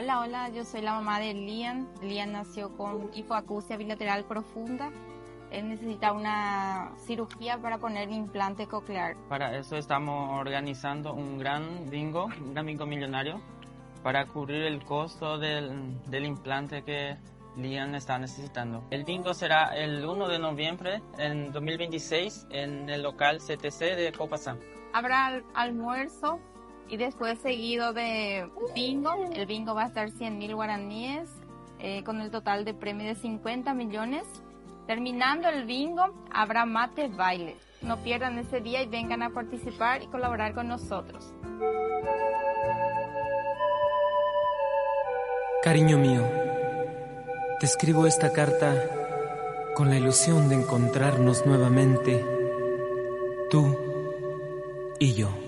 Hola, yo soy la mamá de Lian. Lian nació con hipoacusia bilateral profunda. Él necesita una cirugía para poner implante coclear. Para eso estamos organizando un gran bingo millonario, para cubrir el costo del implante que Lian está necesitando. El bingo será el 1 de noviembre en 2026 en el local CTC de Copasán. Habrá almuerzo y después seguido de bingo. El bingo va a estar 100.000 guaraníes con el total de premio de 50 millones. Terminando el bingo, habrá mates baile. No pierdan ese día y vengan a participar y colaborar con nosotros. Cariño mío, te escribo esta carta con la ilusión de encontrarnos nuevamente, tú y yo.